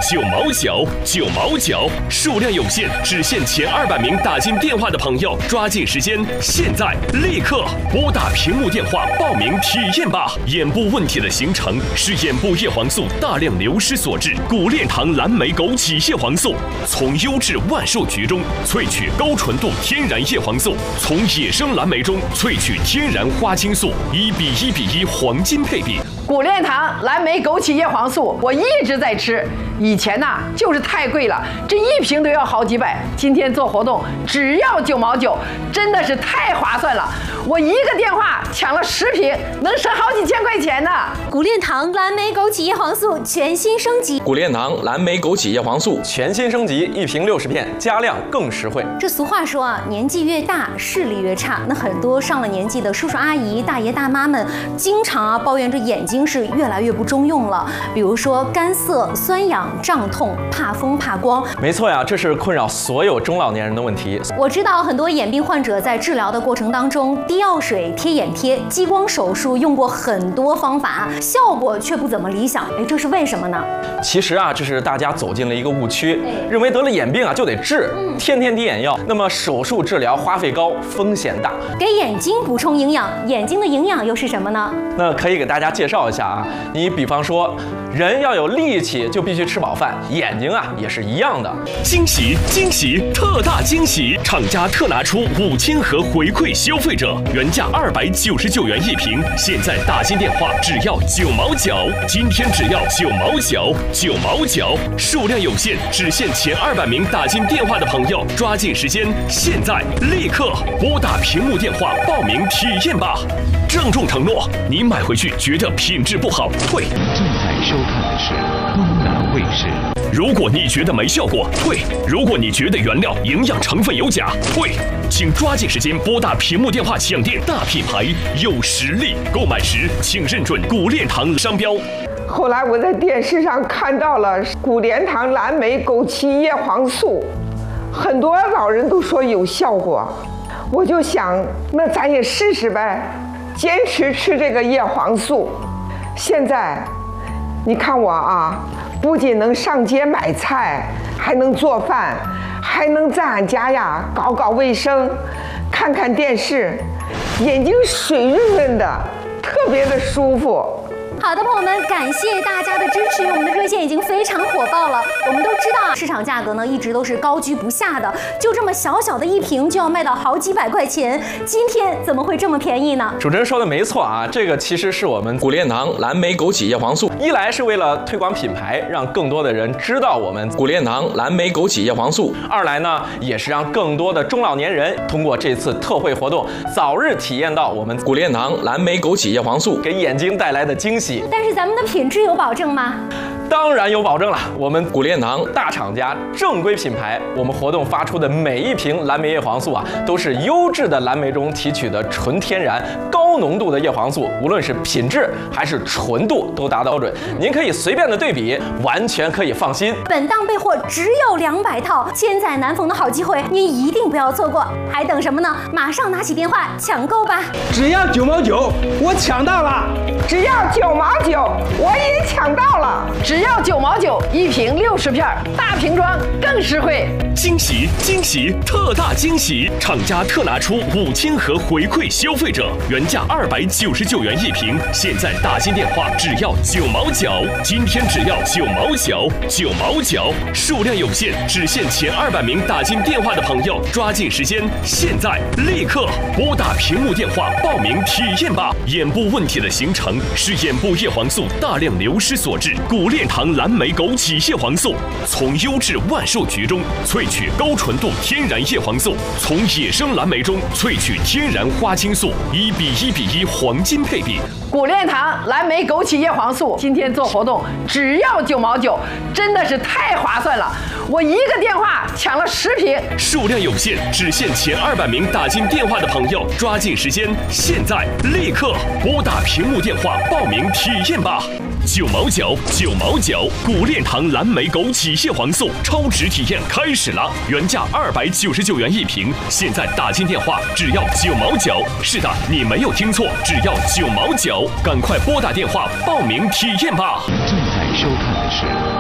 9毛9，9毛9，数量有限，只限前200名打进电话的朋友，抓紧时间，现在立刻拨打屏幕电话报名体验吧。眼部问题的形成是眼部叶黄素大量流失所致，古炼堂蓝莓枸杞叶黄素从优质万寿菊中萃取高纯度天然叶黄素，从野生蓝莓中萃取天然花青素，1:1:1黄金配比。 古炼堂蓝莓枸杞叶黄素，我一直在吃。以前呐，就是太贵了，这一瓶都要好几百。今天做活动只要9毛9，真的是太划算了。我一个电话抢了10瓶，能省好几千块钱呢。 古炼堂蓝莓枸杞叶黄素全新升级。 古炼堂蓝莓枸杞叶黄素全新升级，一瓶60片，加量更实惠。 这俗话说啊，年纪越大视力越差。那很多上了年纪的叔叔阿姨、大爷大妈们，经常抱怨着眼睛是越来越不中用了，比如说干涩、酸痒、胀痛、怕风怕光。 没错呀，这是困扰所有中老年人的问题。 我知道很多眼病患者在治疗的过程当中，滴药水、贴眼贴、激光手术用过很多方法，效果却不怎么理想。这是为什么呢？ 其实啊，这是大家走进了一个误区，认为得了眼病啊就得治，天天滴眼药，那么手术治疗花费高，风险大。 给眼睛补充营养，眼睛的营养又是什么呢？ 那可以给大家介绍一下啊，你比方说，人要有力气就必须吃饱饭，眼睛啊也是一样的。 惊喜惊喜，特大惊喜！厂家特拿出5000盒回馈消费者，原价299元一瓶，现在打进电话只要9毛9，今天只要9毛9，9毛9，数量有限，只限前200名打进电话的朋友，抓紧时间，现在立刻拨打屏幕电话报名体验吧。郑重承诺，你买回去觉得品质不好，退。 正在收看的是东南卫视。 如果你觉得没效果，退；如果你觉得原料营养成分有假，退。请抓紧时间拨打屏幕电话抢店，大品牌有实力，购买时请认准古炼堂商标。 后来我在电视上看到了古炼堂蓝莓枸杞叶黄素，很多老人都说有效果，我就想，那咱也试试呗，坚持吃这个叶黄素。现在，你看我啊，不仅能上街买菜，还能做饭，还能在俺家呀搞搞卫生，看看电视，眼睛水润润的，特别的舒服。 好的，朋友们，感谢大家的支持，我们的热线已经非常火爆了。我们都知道，市场价格呢一直都是高居不下的，就这么小小的一瓶就要卖到好几百块钱，今天怎么会这么便宜呢？ 主持人说的没错啊，这个其实是我们古炼堂蓝莓枸杞叶黄素，一来是为了推广品牌，让更多的人知道我们古炼堂蓝莓枸杞叶黄素；二来呢，也是让更多的中老年人通过这次特惠活动，早日体验到我们古炼堂蓝莓枸杞叶黄素给眼睛带来的惊喜。 但是咱们的品质有保证吗？ 当然有保证了，我们古炼堂大厂家正规品牌，我们活动发出的每一瓶蓝莓叶黄素啊，都是优质的蓝莓中提取的纯天然高浓度的叶黄素，无论是品质还是纯度都达到标准。您可以随便的对比，完全可以放心。 本档备货只有200套，千载难逢的好机会，您一定不要错过，还等什么呢？马上拿起电话抢购吧！ 只要9毛9，我抢到了！ 只要9毛9，我也抢到了！ 只要9毛9，一瓶60片，大瓶装更实惠。 惊喜惊喜，特大惊喜！厂家特拿出5000盒回馈消费者，原价299元一瓶，现在打进电话只要9毛9，今天只要9毛9，9毛9，数量有限，只限前200名打进电话的朋友，抓紧时间，现在立刻拨打屏幕电话报名体验吧。眼部问题的形成是眼部叶黄素大量流失所致，古炼堂蓝莓枸杞叶黄素从优质万寿菊中萃取高纯度天然叶黄素，从野生蓝莓中萃取天然花青素，1:1:1黄金配比。 古炼堂蓝莓枸杞叶黄素今天做活动只要9毛9，真的是太划算了。我一个电话抢了10瓶， 数量有限，只限前200名打进电话的朋友，抓紧时间，现在立刻拨打屏幕电话报名体验吧。9毛9，9毛9，古炼堂蓝莓枸杞叶黄素超值体验开始了，原价299元一瓶，现在打进电话只要9毛9。是的，你没有听错，只要9毛9，赶快拨打电话报名体验吧。 正在收看的是